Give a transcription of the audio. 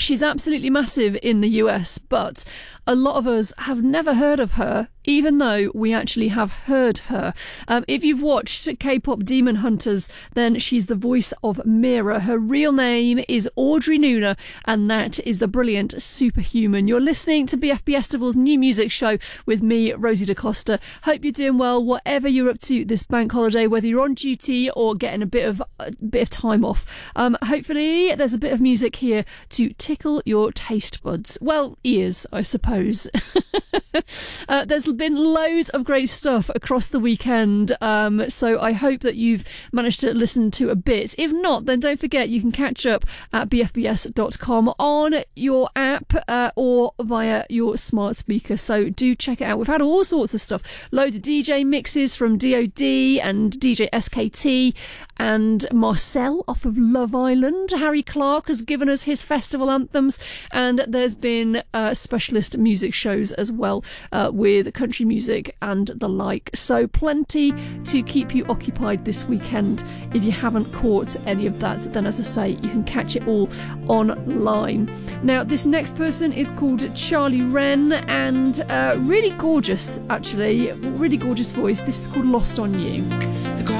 she's absolutely massive in the US, but a lot of us have never heard of her, even though we actually have heard her. If you've watched K-pop Demon Hunters, then she's the voice of Mira. Her real name is Audrey Nuna, and that is the brilliant Superhuman. You're listening to BFB Festival's new music show with me, Rosie DaCosta. Hope you're doing well, whatever you're up to this bank holiday, whether you're on duty or getting a bit of time off. Hopefully there's a bit of music here to tickle your taste buds. Well, ears, I suppose. There's been loads of great stuff across the weekend, so I hope that you've managed to listen to a bit. If not, then don't forget you can catch up at bfbs.com on your app or via your smart speaker, so do check it out. We've had all sorts of stuff, loads of DJ mixes from DOD and DJ SKT and Marcel off of Love Island. Harry Clark has given us his festival anthems, and there's been specialist music shows as well, with country music and the like. So plenty to keep you occupied this weekend. If you haven't caught any of that, then as I say, you can catch it all online. Now, this next person is called Charlie Wren, and really gorgeous, actually, really gorgeous voice. This is called Lost on You.